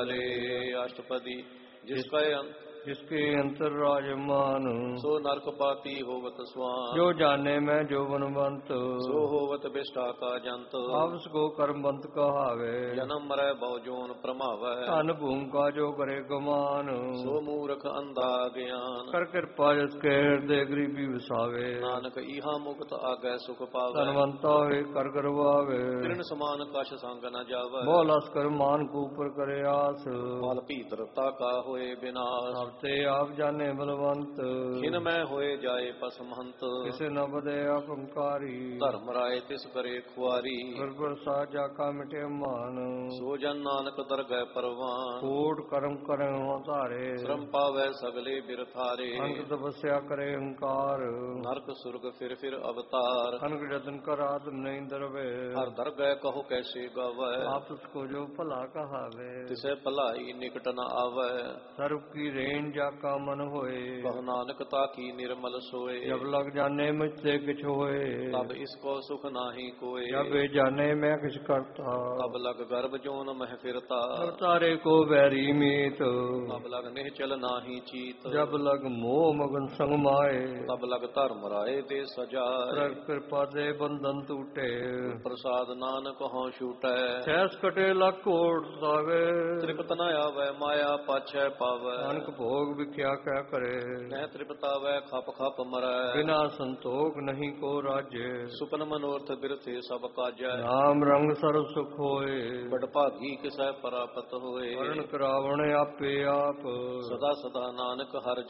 अष्टपदी जिसके अंतर राजमान सो नरक पाती होवत स्वान जो जाने मैं जो बनवंत सो होवत बिष्टा का जंत आपस को कर्मवंत कहावे जन्म मरै बहु जोन प्रमावै धन भूम का जो करे गुमान सो मूर्ख अंधा ज्ञान कर कृपा जिसके हृदय गरीबी वसावे नानक इहा मुक्त आगे सुख पावै धनवंता हुए कर करवावे तृण समान कश संग न जावै बोलस कर मान को ऊपर करे आस फल भीतरता का होए विनाश ते आप जाने बलवंत खिन में होए जाए पसमहंत किसे न बदे अपंकारी धर्म राय तिस करे खुआरी प्रसाद जाका मिटे मान सो जन नानक दरगह परवान कोट कर्म करे तारे श्रम पावै सगले बिरथारे अंक तपस्या करे अहंकार नरक सुर्ग फिर अवतार अनक जतन कर आत्म नहीं दरवे हर दरगह कहो कैसे गावै आप उसको जो भला कहावे तिसे भलाई निकट न आवै सर्व की रेन जाका मन होए कहो नानक ताकी निर्मल सोए जब लग जाने मुझसे किछ होए तब इसको सुख नाही कोय जब वे जाने मैं किछ करता तब लग गर्भ जोन मह फिरता तब तारे को बैरी मीत तब लग निश्चल नाही चीत जब लग मोह मगन संग माए तब लग धर्म राय दे सजाए कृपा दे बंधन टूटे प्रसाद नानक हों छूटै सैस कटे लख कोट सावे तृप्त न आवै माया पाछै पावै अनक भोग विख्या क्या करे नह तृप्तावै खप खप मरै बिना संतोष नहीं को राज्य सुपन मनोरथ बिरथे सब काजै नाम रंग सर्व सुख होए बड़ भागी किसै परापत होए वर्ण करावण आपे आप सदा सदा नानक हर